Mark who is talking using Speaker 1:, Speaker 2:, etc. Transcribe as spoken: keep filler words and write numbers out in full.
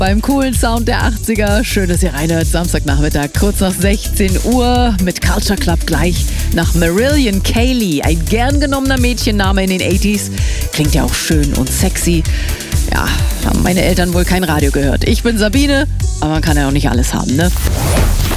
Speaker 1: beim coolen Sound der achtziger. Schön, dass ihr reinhört. Samstagnachmittag, kurz nach sechzehn Uhr mit Culture Club gleich nach Marillion Kaylee. Ein gern genommener Mädchenname in den achtziger. Klingt ja auch schön und sexy. Ja, haben meine Eltern wohl kein Radio gehört. Ich bin Sabine, aber man kann ja auch nicht alles haben, ne?